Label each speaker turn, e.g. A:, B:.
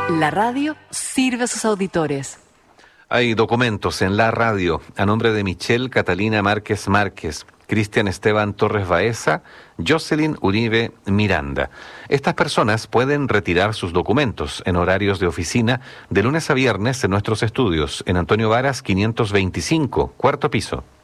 A: La radio sirve a sus auditores.
B: Hay documentos en la radio a nombre de Michelle Catalina Márquez Márquez, Cristian Esteban Torres Baeza, Jocelyn Uribe Miranda. Estas personas pueden retirar sus documentos en horarios de oficina de lunes a viernes en nuestros estudios, en Antonio Varas 525, cuarto piso.